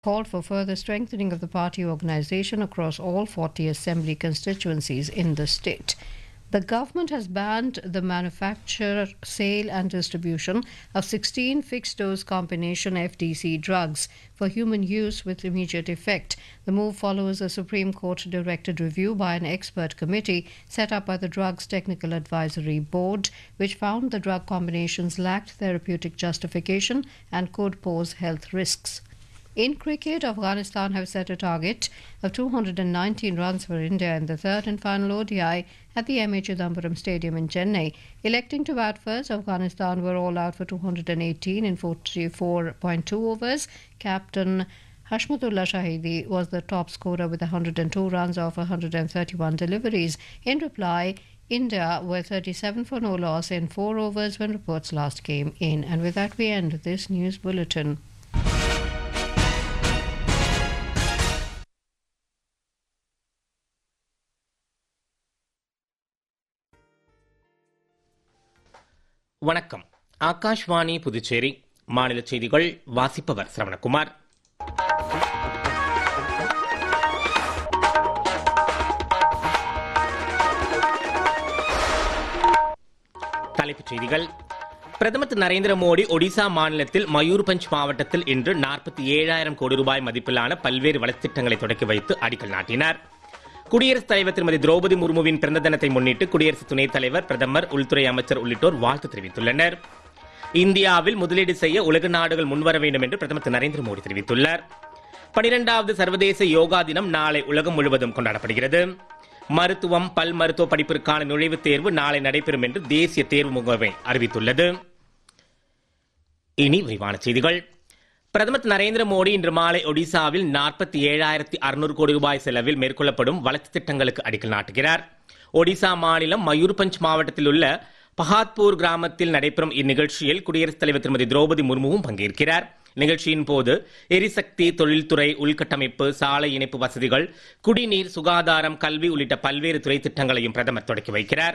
called for further strengthening of the party organisation across all 40 assembly constituencies in the state. The government has banned the manufacture, sale and distribution of 16 fixed-dose combination FDC drugs for human use with immediate effect. The move follows a Supreme Court-directed review by an expert committee set up by the Drugs Technical Advisory Board, which found the drug combinations lacked therapeutic justification and could pose health risks. In cricket, Afghanistan have set a target of 219 runs for India in the third and final ODI at the MA Chidambaram Stadium in Chennai. Electing to bat first, Afghanistan were all out for 218 in 44.2 overs. Captain Hashmatullah Shahidi was the top scorer with 102 runs off 131 deliveries. In reply, India were 37 for no loss in 4 overs when reports last came in. And with that, we end this news bulletin. வணக்கம். ஆகாஷ்வாணி புதுச்சேரி மாநில செய்திகள் வாசிப்பவர் சரவணகுமார். தலைப்புச் செய்திகள். பிரதமர் திரு நரேந்திர மோடி ஒடிசா மாநிலத்தில் மயூர்பஞ்ச் மாவட்டத்தில் இன்று 47,000 கோடி ரூபாய் மதிப்பிலான பல்வேறு வளர்ச்சித் திட்டங்களை தொடக்கி வைத்து அடிக்கல் நாட்டினார். குடியரசுத் தலைவர் திருமதி திரௌபதி முர்முவின் பிறந்த தினத்தை முன்னிட்டு குடியரசு துணைத் தலைவர், பிரதமர், உள்துறை அமைச்சர் உள்ளிட்டோர் வாழ்த்து தெரிவித்துள்ளனர். இந்தியாவில் முதலீடு செய்ய உலக நாடுகள் முன்வர வேண்டும் என்று பிரதமர் திரு நரேந்திர மோடி தெரிவித்துள்ளார். 12வது சர்வதேச யோகா தினம் நாளை உலகம் முழுவதும் கொண்டாடப்படுகிறது. மருத்துவம், பல் மருத்துவ படிப்பிற்கான நுழைவுத் தேர்வு நாளை நடைபெறும் என்று தேசிய தேர்வு முகமை அறிவித்துள்ளது. இனி விரிவான செய்திகள். பிரதமர் நரேந்திர மோடி இன்று மாலை ஒடிசாவில் 47,600 கோடி ரூபாய் செலவில் மேற்கொள்ளப்படும் வளர்ச்சித் திட்டங்களுக்கு அடிக்கல் நாட்டுகிறார். ஒடிசா மாநிலம் மயூர்பஞ்ச் மாவட்டத்தில் உள்ள பஹாத்பூர் கிராமத்தில் நடைபெறும் இந்நிகழ்ச்சியில் குடியரசுத் தலைவர் திருமதி திரௌபதி முர்முவும் பங்கேற்கிறார். நிகழ்ச்சியின் போது எரிசக்தி, தொழில்துறை, உள்கட்டமைப்பு, சாலை இணைப்பு வசதிகள், குடிநீர், சுகாதாரம், கல்வி உள்ளிட்ட பல்வேறு துறை திட்டங்களையும் பிரதமர் தொடக்கி வைக்கிறார்.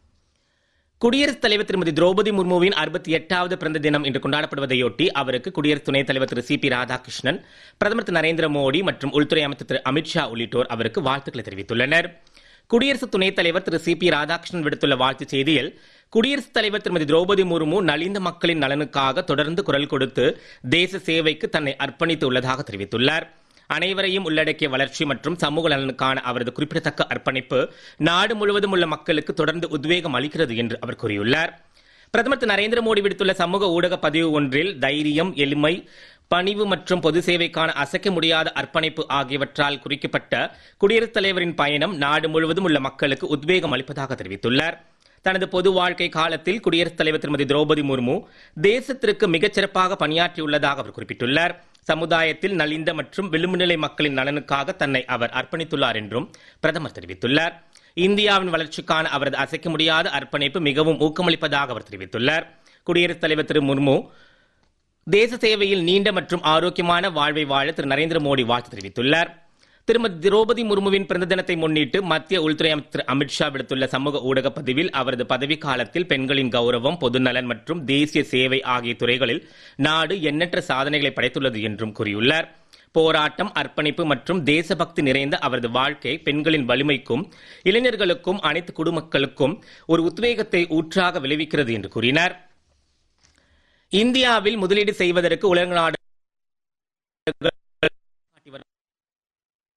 குடியரசுத் தலைவர் திருமதி திரௌபதி முர்முவின் 68வது பிறந்த தினம் இன்று கொண்டாடப்படுவதையொட்டி அவருக்கு குடியரசு துணைத் தலைவர் திரு சி பி ராதாகிருஷ்ணன், பிரதமர் திரு நரேந்திர மோடி மற்றும் உள்துறை அமைச்சர் திரு அமித்ஷா உள்ளிட்டோர் அவருக்கு வாழ்த்துக்களை தெரிவித்துள்ளனர். குடியரசு துணைத் தலைவர் திரு சி பி ராதாகிருஷ்ணன் விடுத்துள்ள வாழ்த்துச் செய்தியில், குடியரசுத் தலைவர் திருமதி திரௌபதி முர்மு நலிந்த மக்களின் நலனுக்காக தொடர்ந்து குரல் கொடுத்து தேச சேவைக்கு தன்னை அர்ப்பணித்து உள்ளதாக தெரிவித்துள்ளார். அனைவரையும் உள்ளடக்கிய வளர்ச்சி மற்றும் சமூக நலனுக்கான அவரது குறிப்பிடத்தக்க அர்ப்பணிப்பு நாடு முழுவதும் உள்ள மக்களுக்கு தொடர்ந்து உத்வேகம் அளிக்கிறது என்று அவர் கூறியுள்ளார். பிரதமர் திரு நரேந்திர மோடி விடுத்துள்ள சமூக ஊடக பதிவு ஒன்றில் தைரியம், எளிமை, பணிவு மற்றும் பொது சேவைக்கான அசைக்க முடியாத அர்ப்பணிப்பு ஆகியவற்றால் குறிக்கப்பட்ட குடியரசுத் தலைவரின் பயணம் நாடு முழுவதும் உள்ள மக்களுக்கு உத்வேகம் அளிப்பதாக தெரிவித்துள்ளார். தனது பொது வாழ்க்கை காலத்தில் குடியரசுத் தலைவர் திருமதி திரௌபதி முர்மு தேசத்திற்கு மிகச்சிறப்பாக பணியாற்றியுள்ளதாக அவர் குறிப்பிட்டுள்ளார். சமுதாயத்தில் நலிந்த மற்றும் விளிம்பு நிலை மக்களின் நலனுக்காக தன்னை அவர் அர்ப்பணித்துள்ளார் என்றும் பிரதமர் தெரிவித்துள்ளார். இந்தியாவின் வளர்ச்சிக்கான அவரது அசைக்க முடியாத அர்ப்பணிப்பு மிகவும் ஊக்கமளிப்பதாக அவர் தெரிவித்துள்ளார். குடியரசுத் தலைவர் திரு முர்மு தேச சேவையில் நீண்ட மற்றும் ஆரோக்கியமான வாழ்வை வாழ திரு நரேந்திர மோடி வாழ்த்து தெரிவித்துள்ளார். திருமதி திரௌபதி முர்முவின் பிறந்த தினத்தை முன்னிட்டு மத்திய உள்துறை அமைச்சர் அமித்ஷா விடுத்துள்ள சமூக ஊடக பதிவில் அவரது பதவி காலத்தில் பெண்களின் கௌரவம், பொதுநலன் மற்றும் தேசிய சேவை ஆகிய துறைகளில் நாடு எண்ணற்ற சாதனைகளை படைத்துள்ளது என்றும் கூறியுள்ளார். போராட்டம், அர்ப்பணிப்பு மற்றும் தேசபக்தி நிறைந்த அவரது வாழ்க்கை பெண்களின் வலிமைக்கும் இளைஞர்களுக்கும் அனைத்து குடிமக்களுக்கும் ஒரு உத்வேகத்தை ஊற்றாக விளைவிக்கிறது என்று கூறினார். இந்தியாவில் முதலீடு செய்வதற்கு உலக நாடுகள்